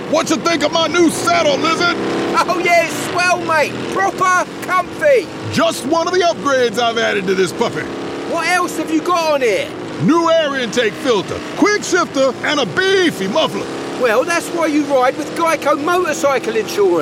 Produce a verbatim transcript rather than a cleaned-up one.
What you think of my new saddle, Lizard? Oh yeah, it's swell, mate. Proper comfy. Just one of the upgrades I've added to this puppy. What else have you got on here? New air intake filter, quick shifter, and a beefy muffler. Well, that's why you ride with Geico motorcycle insurance.